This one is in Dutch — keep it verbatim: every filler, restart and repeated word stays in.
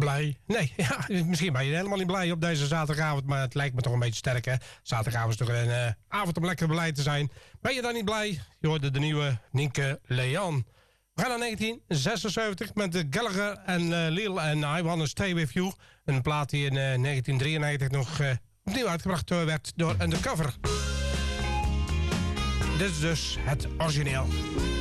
blij. Nee, ja, misschien ben je helemaal niet blij op deze zaterdagavond, maar het lijkt me toch een beetje sterk, hè? Zaterdagavond is toch een uh, avond om lekker blij te zijn. Ben je dan niet blij? Je hoorde de nieuwe Nienke Leon. We gaan naar negentien zesenzeventig met de Gallagher en uh, Lil en I Wanna Stay With You. Een plaat die in uh, negentien drieënnegentig nog uh, opnieuw uitgebracht werd door Undercover. Dit is dus het origineel.